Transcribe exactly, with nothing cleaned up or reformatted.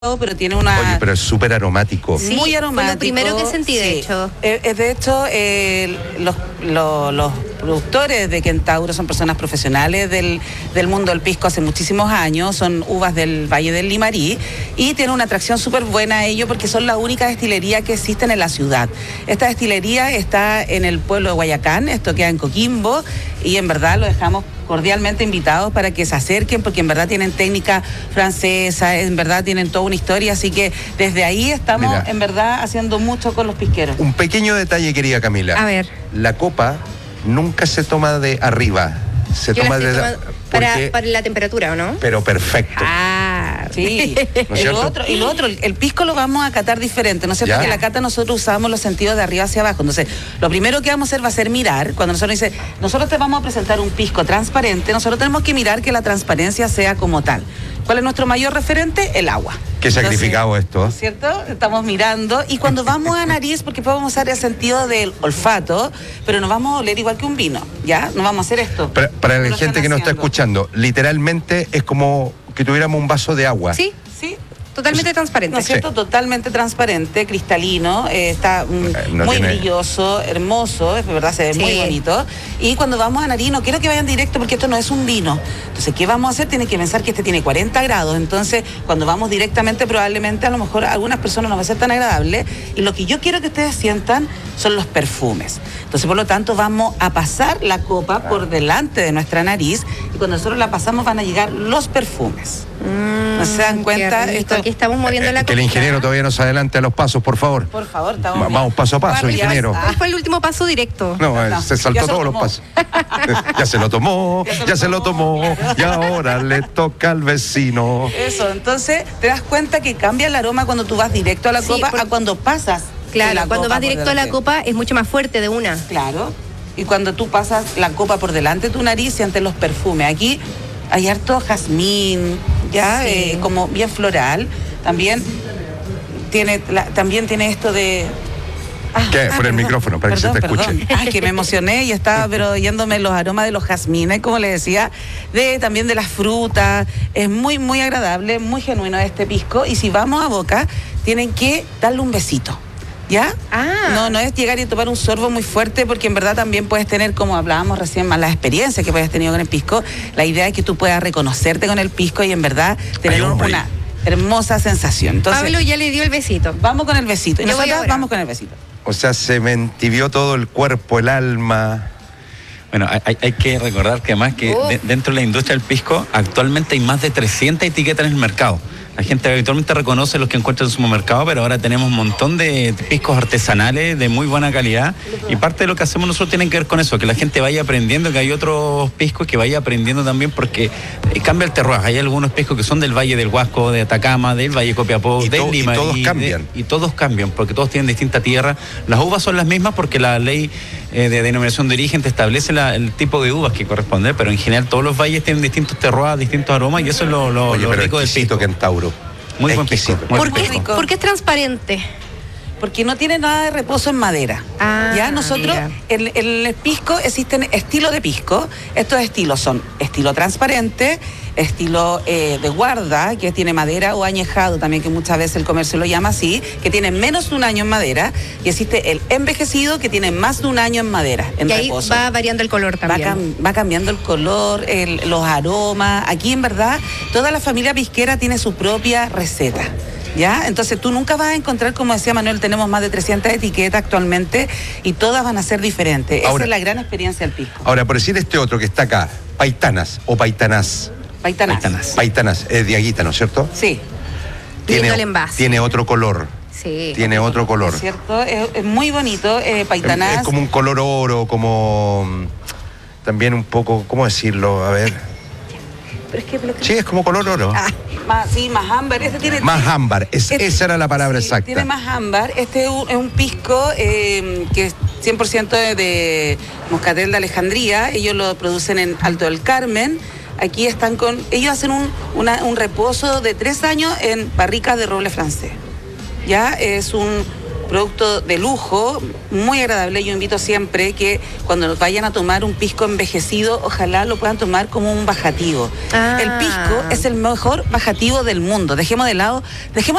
pero tiene una... Oye, pero es súper aromático. Sí, muy aromático. Fue lo primero que sentí, de sí. hecho. Eh, de hecho, eh, los, los, los productores de Kentauro son personas profesionales del, del mundo del pisco hace muchísimos años, son uvas del Valle del Limarí y tienen una atracción súper buena a ello porque son la única destilería que existen en la ciudad. Esta destilería está en el pueblo de Guayacán, esto queda en Coquimbo, y en verdad lo dejamos cordialmente invitados para que se acerquen, porque en verdad tienen técnica francesa, en verdad tienen toda una historia, así que desde ahí estamos Mira, en verdad haciendo mucho con los pisqueros. Un pequeño detalle, querida Camila. A ver. La copa nunca se toma de arriba, se Yo toma la de... estoy tomando para, para la temperatura, ¿o no? Pero perfecto. Ah, sí. ¿No es y, lo cierto? otro, y lo otro, el, el pisco lo vamos a catar diferente, ¿no es cierto? Ya. Que la cata nosotros usamos los sentidos de arriba hacia abajo. Entonces, lo primero que vamos a hacer va a ser mirar. Cuando nosotros dice, nosotros te vamos a presentar un pisco transparente, nosotros tenemos que mirar que la transparencia sea como tal. ¿Cuál es nuestro mayor referente? El agua. Qué sacrificado esto. ¿no es cierto? Estamos mirando y cuando vamos a nariz, porque podemos usar el sentido del olfato, pero nos vamos a oler igual que un vino, ¿ya? No vamos a hacer esto. Para, para la Lo gente están que nos está haciendo. escuchando, literalmente es como que tuviéramos un vaso de agua. sí, Sí. totalmente transparente. ¿No es cierto? Sí. Totalmente transparente, cristalino, eh, está mm, Eh, no muy tiene- brilloso, hermoso, es verdad, se ve Sí. muy bonito. Y cuando vamos a nariz, no quiero que vayan directo porque esto no es un vino. Entonces, ¿qué vamos a hacer? Tienen que pensar que este tiene cuarenta grados. Entonces, cuando vamos directamente, probablemente a lo mejor a algunas personas no va a ser tan agradable. Y lo que yo quiero que ustedes sientan son los perfumes. Entonces, por lo tanto, vamos a pasar la copa por delante de nuestra nariz y cuando nosotros la pasamos van a llegar los perfumes. Mm, ¿No se dan cuenta? qué rico. Esto- Aquí estamos moviendo Eh, la que el copita. ingeniero todavía nos adelante a los pasos, por favor. Por favor, estamos Va- bien. vamos paso a paso, Vamos, ya ingeniero. está. ¿Cuál fue el último paso directo? No, eh, No, se ya saltó se lo todos los tomó. pasos. Ya se lo tomó, ya se lo tomó, y ahora le toca al vecino. Eso, entonces te das cuenta que cambia el aroma cuando tú vas directo a la Sí, copa por- a cuando pasas. de Claro, la cuando copa vas por directo a la delante. copa es mucho más fuerte de una. Claro, y cuando tú pasas la copa por delante de tu nariz sientes los perfumes. Aquí hay harto jazmín, ya, Sí. eh, como bien floral. También tiene, la- también tiene esto de... Ah, ¿Qué? ah, Por el perdón, micrófono, para que se te perdón, escuche. perdón. Ay, que me emocioné y estaba pero oyéndome los aromas de los jazmines, como le decía, de también de las frutas. Es muy, muy agradable, muy genuino este pisco. Y si vamos a boca, tienen que darle un besito. ¿Ya? Ah. No, no es llegar y tomar un sorbo muy fuerte, porque en verdad también puedes tener, como hablábamos recién, más las experiencias que puedes tenido con el pisco. La idea es que tú puedas reconocerte con el pisco y en verdad tener Ay, hombre. una hermosa sensación. Entonces, Pablo ya le dio el besito. vamos con el besito. Y Yo voy nosotras ahora. vamos con el besito. O sea, se me entibió todo el cuerpo, el alma. Bueno, hay, hay que recordar que además que Uf. de- dentro de la industria del pisco actualmente hay más de trescientas etiquetas en el mercado. La gente habitualmente reconoce los que encuentra en el supermercado, pero ahora tenemos un montón de piscos artesanales de muy buena calidad y parte de lo que hacemos nosotros tiene que ver con eso, que la gente vaya aprendiendo que hay otros piscos, que vaya aprendiendo también porque eh, cambia el terroir. Hay algunos piscos que son del Valle del Huasco, de Atacama, del Valle Copiapó, Y del to- y Lima. todos de- cambian. y todos cambian porque todos tienen distinta tierra. Las uvas son las mismas porque la ley eh, de denominación de origen te establece la- el tipo de uvas que corresponde, pero en general todos los valles tienen distintos terroirs, distintos aromas y eso es lo, lo, Oye, lo pero rico del exquisito pisco. Kentauro. Muy buen pisco. Exquisito. Muy ¿Por buen qué, pisco. ¿Por qué es transparente? Porque no tiene nada de reposo en madera. Ah, ya nosotros, mira. en, en el pisco existen estilos de pisco. Estos estilos son estilo transparente, estilo eh, de guarda, que tiene madera, o añejado también, que muchas veces el comercio lo llama así, que tiene menos de un año en madera, y existe el envejecido, que tiene más de un año en madera, en Y ahí reposo. va variando el color Va, también. cam- va cambiando el color, el- los aromas. Aquí en verdad toda la familia pisquera tiene su propia receta. ¿Ya? Entonces tú nunca vas a encontrar, como decía Manuel, tenemos más de trescientas etiquetas actualmente y todas van a ser diferentes. Ahora- Esa es la gran experiencia del pisco. Ahora, por decir este otro que está acá, Paitanas o Paitanás. Paitanas. Paitanas. Paitanas, es de Aguita, ¿no es cierto? Sí, Lindo el envase. tiene otro color. Sí. Tiene otro color. es cierto, es, es muy bonito. Eh, Es, Paitanas. es como un color oro, como mm, también un poco, ¿cómo decirlo? A ver. Pero es que lo que- Sí, es como color oro. Ah, más, sí, más ámbar. Este tiene, Más ámbar, es- Este- esa era la palabra sí, exacta. Tiene más ámbar. Este es un, es un pisco eh, que es cien por ciento de, de Moscatel de Alejandría. Ellos lo producen en Alto del Carmen. Aquí están con... Ellos hacen un, una- un reposo de tres años en barricas de roble francés. Ya es un, producto de lujo, muy agradable. Yo invito siempre que cuando vayan a tomar un pisco envejecido, ojalá lo puedan tomar como un bajativo. Ah. El pisco es el mejor bajativo del mundo. Dejemos de lado, dejemos